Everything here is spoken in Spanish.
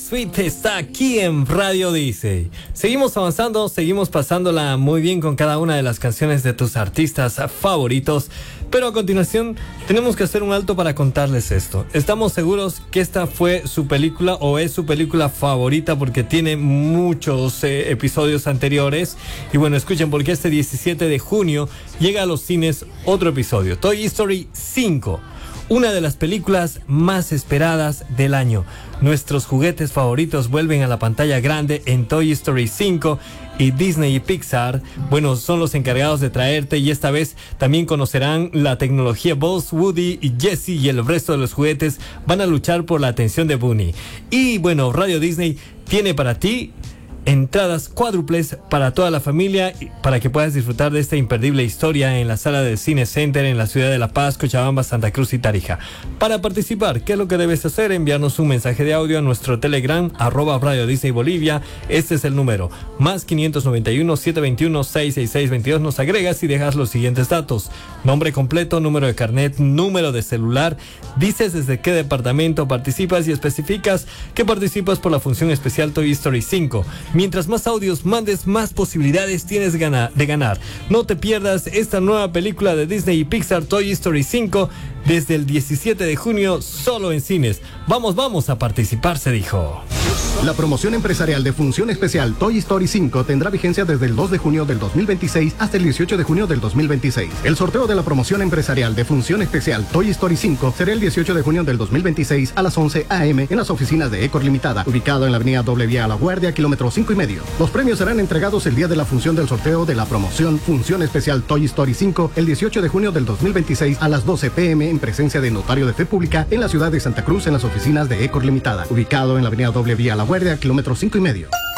Sweet está aquí en Radio Disney. Seguimos avanzando, seguimos pasándola muy bien con cada una de las canciones de tus artistas favoritos. Pero a continuación tenemos que hacer un alto para contarles esto. Estamos seguros que esta fue su película o es su película favorita porque tiene muchos episodios anteriores. Y bueno, escuchen, porque este 17 de junio llega a los cines otro episodio, Toy Story 5. Una de las películas más esperadas del año. Nuestros juguetes favoritos vuelven a la pantalla grande en Toy Story 5 y Disney y Pixar, bueno, son los encargados de traerte, y esta vez también conocerán la tecnología Buzz, Woody y Jessie, y el resto de los juguetes van a luchar por la atención de Bunny. Y bueno, Radio Disney tiene para ti entradas cuádruples para toda la familia para que puedas disfrutar de esta imperdible historia en la sala del Cine Center en la ciudad de La Paz, Cochabamba, Santa Cruz y Tarija. Para participar, ¿qué es lo que debes hacer? Enviarnos un mensaje de audio a nuestro Telegram @Radio Disney Bolivia. Este es el número más 591 721 66622. Nos agregas y dejas los siguientes datos: nombre completo, número de carnet, número de celular, dices desde qué departamento participas y especificas que participas por la función especial Toy Story 5. Mientras más audios mandes, más posibilidades tienes de ganar. No te pierdas esta nueva película de Disney y Pixar, Toy Story 5, desde el 17 de junio, solo en cines. Vamos a participar, se dijo. La promoción empresarial de función especial Toy Story 5 tendrá vigencia desde el 2 de junio del 2026 hasta el 18 de junio del 2026. El sorteo de la promoción empresarial de función especial Toy Story 5 será el 18 de junio del 2026 a las 11 a.m. en las oficinas de Ecor Limitada, ubicado en la avenida Doble Vía a La Guardia, kilómetro 5,5. Los premios serán entregados el día de la función del sorteo de la promoción función especial Toy Story 5 el 18 de junio del 2026 a las 12 p.m. en presencia de notario de fe pública en la ciudad de Santa Cruz en las oficinas de Ecor Limitada, ubicado en la avenida Doble Vía a La Guardia, kilómetro 5,5.